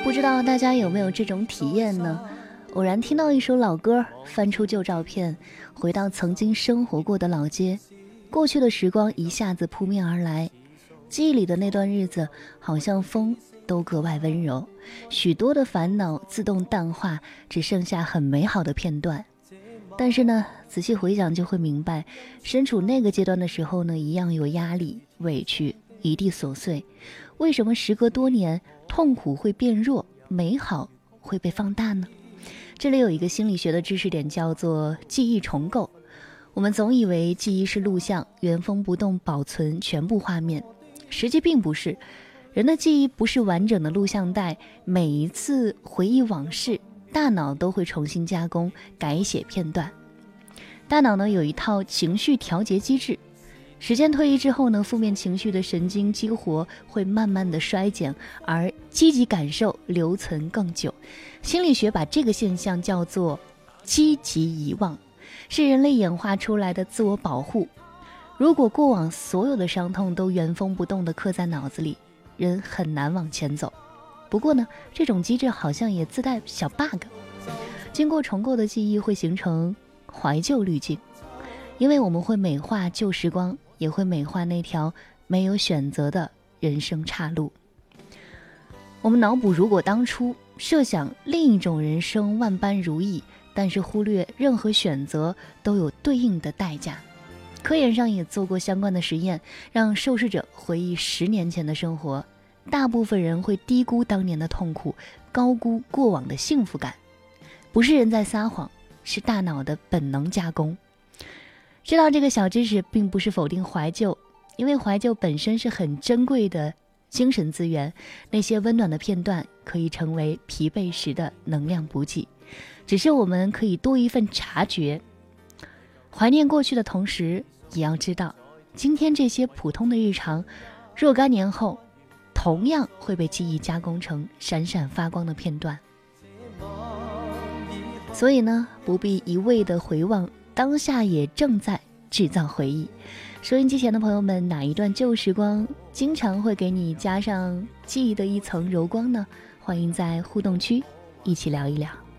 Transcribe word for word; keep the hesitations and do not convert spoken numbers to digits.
不知道大家有没有这种体验呢？偶然听到一首老歌，翻出旧照片，回到曾经生活过的老街，过去的时光一下子扑面而来，记忆里的那段日子好像风都格外温柔，许多的烦恼自动淡化，只剩下很美好的片段。但是呢，仔细回想就会明白，身处那个阶段的时候呢，一样有压力、委屈、一地琐碎。为什么时隔多年，痛苦会变弱，美好会被放大呢？这里有一个心理学的知识点，叫做记忆重构。我们总以为记忆是录像，原封不动保存全部画面，实际并不是。人的记忆不是完整的录像带，每一次回忆往事，大脑都会重新加工改写片段。大脑呢有一套情绪调节机制，时间推移之后呢，负面情绪的神经激活会慢慢的衰减，而积极感受留存更久。心理学把这个现象叫做积极遗忘，是人类演化出来的自我保护。如果过往所有的伤痛都原封不动地刻在脑子里，人很难往前走。不过呢，这种机制好像也自带小 bug。 经过重构的记忆会形成怀旧滤镜，因为我们会美化旧时光，也会美化那条没有选择的人生岔路。我们脑补如果当初，设想另一种人生万般如意，但是忽略任何选择都有对应的代价。科研上也做过相关的实验，让受试者回忆十年前的生活，大部分人会低估当年的痛苦，高估过往的幸福感。不是人在撒谎，是大脑的本能加工。知道这个小知识并不是否定怀旧，因为怀旧本身是很珍贵的精神资源，那些温暖的片段可以成为疲惫时的能量补给，只是我们可以多一份察觉。怀念过去的同时，也要知道今天这些普通的日常，若干年后同样会被记忆加工成闪闪发光的片段。所以呢，不必一味的回望，当下也正在制造回忆。收音机前的朋友们，哪一段旧时光经常会给你加上记忆的一层柔光呢？欢迎在互动区一起聊一聊。